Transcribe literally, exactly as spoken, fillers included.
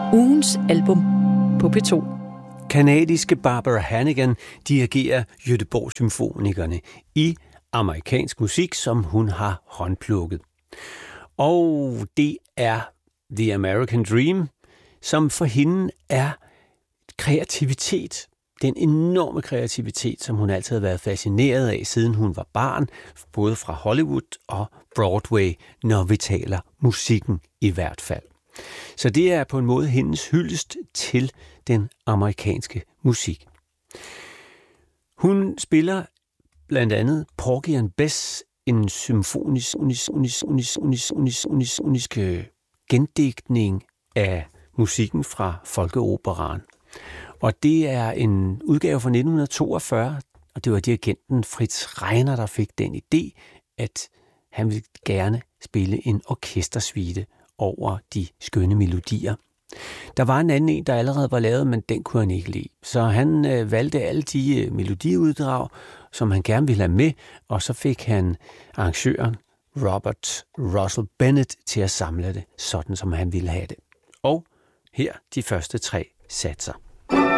Ugens album på P to. Canadiske Barbara Hannigan dirigerer Göteborg Symfonikerne i amerikansk musik, som hun har håndplukket. Og det er The American Dream, som for hende er kreativitet. Den enorme kreativitet, som hun altid har været fascineret af, siden hun var barn, både fra Hollywood og Broadway, når vi taler musikken i hvert fald. Så det er på en måde hendes hyldest til den amerikanske musik. Hun spiller blandt andet Porgy and Bess, en symfonisk unis, unis, unis, unis, unis, unis, unisk gendigtning af musikken fra folkeoperaen. Og det er en udgave fra nitten toogfyrre, og det var dirigenten Fritz Reiner, der fik den idé, at han ville gerne spille en orkestersuite over de skønne melodier. Der var en anden en, der allerede var lavet, men den kunne han ikke lide. Så han øh, valgte alle de øh, melodiuddrag, som han gerne ville have med, og så fik han arrangøren Robert Russell Bennett til at samle det, sådan som han ville have det. Og her de første tre satser.